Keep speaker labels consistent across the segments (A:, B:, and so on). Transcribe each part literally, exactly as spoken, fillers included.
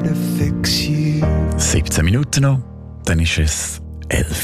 A: to fix you.
B: siebzehn Minuten noch, dann ist es elf.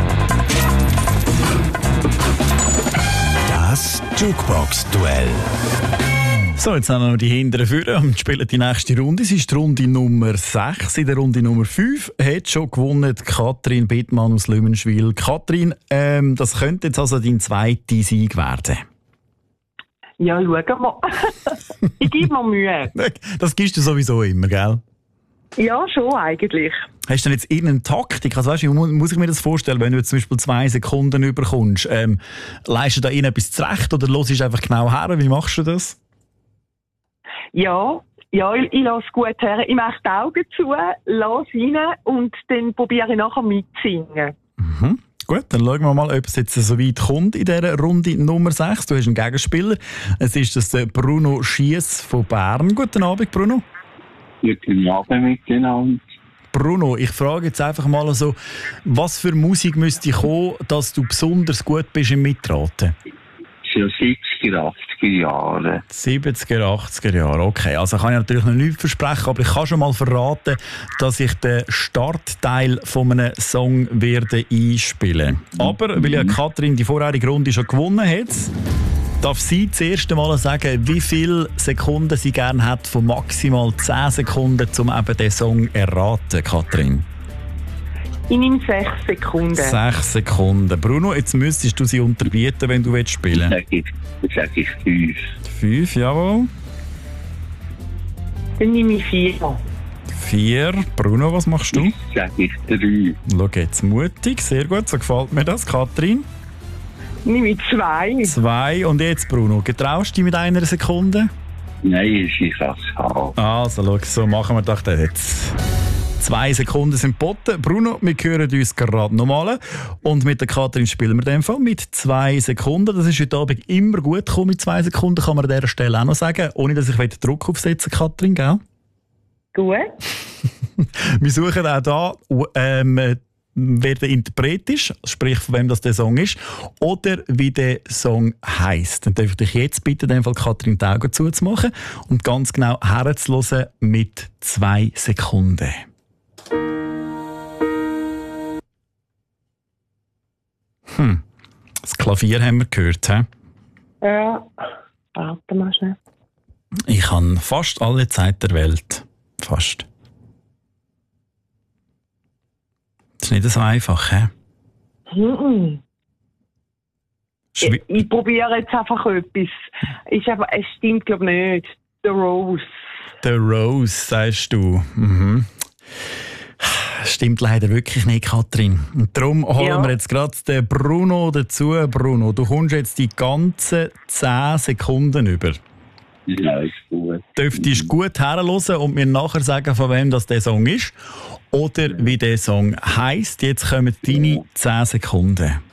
C: Das Jukebox-Duell.
B: So, jetzt haben wir noch die hinteren Führer und spielen die nächste Runde. Es ist die Runde Nummer sechs. In der Runde Nummer fünf hat schon gewonnen Katrin Bittmann aus Lümenschwil. Katrin, ähm, das könnte jetzt also dein zweiter Sieg werden.
D: Ja, schauen wir mal. Ich gebe mir Mühe.
B: Das gibst du sowieso immer, gell?
D: Ja, schon eigentlich.
B: Hast du denn jetzt irgendeine Taktik? Also weißt du, wie muss ich mir das vorstellen, wenn du jetzt zum Beispiel zwei Sekunden überkommst? Ähm, leistest du da ihnen etwas zurecht oder hörst du einfach genau her? Wie machst du das?
D: Ja, ja, ich, ich lasse gut her. Ich mache die Augen zu, lasse rein und dann probiere ich nachher mitzusingen.
B: Mhm. Gut, dann schauen wir mal, ob es jetzt so weit kommt in dieser Runde Nummer sechs. Du hast einen Gegenspieler. Es ist das der Bruno Schiess von Bern. Guten Abend, Bruno.
E: Guten Abend miteinander.
B: Bruno, ich frage jetzt einfach mal so, was für Musik müsste kommen, dass du besonders gut bist im Mitraten?
E: Schon siebziger, achtziger Jahre.
B: siebziger, achtziger Jahre, okay. Also kann ich natürlich noch nichts versprechen, aber ich kann schon mal verraten, dass ich den Startteil von einem Song werde einspielen. Aber, weil ja Katrin die vorherige Runde schon gewonnen hat, darf sie das erste Mal sagen, wie viele Sekunden sie gerne hat, von maximal zehn Sekunden, um eben den Song zu erraten, Katrin.
D: Ich nehme sechs Sekunden.
B: Sechs Sekunden. Bruno, jetzt müsstest du sie unterbieten, wenn du spielen willst.
E: Dann sage ich fünf.
B: Fünf, jawohl.
D: Dann nehme ich vier.
B: Vier. Bruno, was machst du?
E: Dann sage ich drei.
B: Schau jetzt, mutig, sehr gut, so gefällt mir das. Katrin?
D: Nehme ich zwei.
B: Zwei. Und jetzt, Bruno, getraust du dich mit einer Sekunde?
E: Nein, ich kann es haben.
B: Also, schau, so machen wir doch das jetzt. Zwei Sekunden sind geboten. Bruno, wir hören uns gerade nochmal. Und mit der Katrin spielen wir in dem Fall mit zwei Sekunden. Das ist heute Abend immer gut gekommen mit zwei Sekunden, kann man an dieser Stelle auch noch sagen. Ohne, dass ich Druck aufsetzen will, Katrin, gell?
D: Gut.
B: Wir suchen auch hier, ähm, wer der Interpret ist, sprich von wem das der Song ist, oder wie der Song heisst. Dann darf ich dich jetzt bitten, in dem Fall Katrin die Augen zuzumachen und ganz genau herzuhören mit zwei Sekunden. Hm. Das Klavier haben wir gehört, he?
D: Ja, warte mal schnell.
B: Ich habe fast alle Zeit der Welt. Fast. Das ist nicht so einfach, he?
D: Mhm.
B: Schwi-
D: Ich, ich probiere jetzt einfach etwas. Ist aber, es stimmt, glaube ich, nicht. The Rose.
B: The Rose, sagst du. Mhm. Stimmt leider wirklich nicht, Katrin. Und darum holen
D: Ja.
B: wir jetzt gerade den Bruno dazu. Bruno, du kommst jetzt die ganzen zehn Sekunden über.
E: Ja, ist gut.
B: Dürftest gut herhören und mir nachher sagen, von wem das der Song ist oder wie der Song heisst. Jetzt kommen deine zehn Sekunden.